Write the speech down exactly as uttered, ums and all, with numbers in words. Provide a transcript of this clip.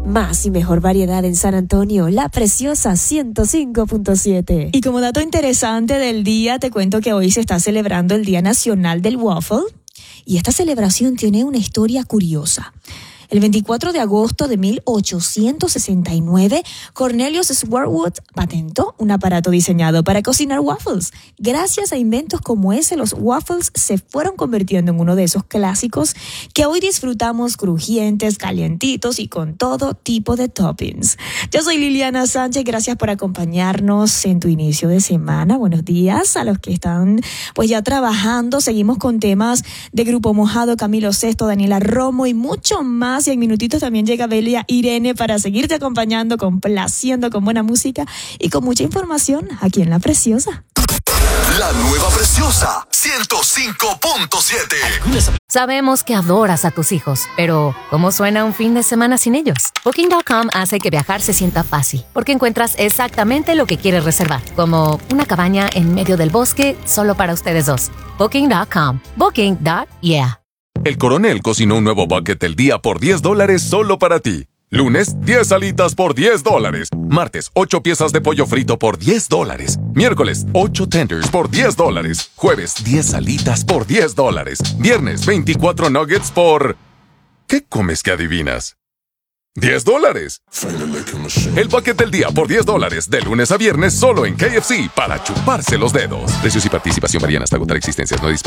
Más y mejor variedad en San Antonio, La Preciosa ciento cinco punto siete. Y como dato interesante del día, te cuento que hoy se está celebrando el Día Nacional del Waffle. Y esta celebración tiene una historia curiosa. El veinticuatro de agosto de mil ochocientos sesenta y nueve, Cornelius Swartwood patentó un aparato diseñado para cocinar waffles. Gracias a inventos como ese, los waffles se fueron convirtiendo en uno de esos clásicos que hoy disfrutamos crujientes, calientitos y con todo tipo de toppings. Yo soy Liliana Sánchez, gracias por acompañarnos en tu inicio de semana. Buenos días a los que están pues ya trabajando. Seguimos con temas de Grupo Mojado, Camilo Sesto, Daniela Romo y mucho más. Y en minutitos también llega Belia Irene para seguirte acompañando, complaciendo con buena música y con mucha información aquí en La Preciosa. La nueva Preciosa ciento cinco punto siete. Sabemos que adoras a tus hijos, pero ¿cómo suena un fin de semana sin ellos? Booking punto com hace que viajar se sienta fácil, porque encuentras exactamente lo que quieres reservar, como una cabaña en medio del bosque solo para ustedes dos. Booking punto com. Booking punto yeah. El Coronel cocinó un nuevo bucket del día por diez dólares solo para ti. Lunes, diez alitas por diez dólares. Martes, ocho piezas de pollo frito por diez dólares. Miércoles, ocho tenders por diez dólares. Jueves, diez alitas por diez dólares. Viernes, veinticuatro nuggets por... ¿Qué comes que adivinas? ¡diez dólares! El bucket del día por diez dólares, de lunes a viernes, solo en K F C, para chuparse los dedos. Precios y participación varían hasta agotar existencias no disponibles.